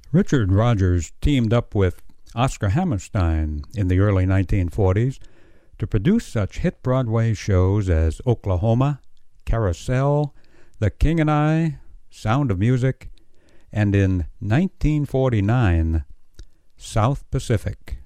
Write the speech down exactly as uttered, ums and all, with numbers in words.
Richard Rodgers teamed up with Oscar Hammerstein in the early nineteen forties to produce such hit Broadway shows as Oklahoma, Carousel, The King and I, Sound of Music, and in nineteen forty-nine, South Pacific.